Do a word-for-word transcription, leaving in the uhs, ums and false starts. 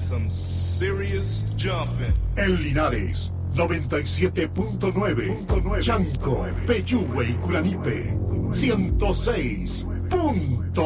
some serious jumping. En Linares, noventa y siete punto nueve. Chanco, Peyúgue y Curanipe, ciento seis punto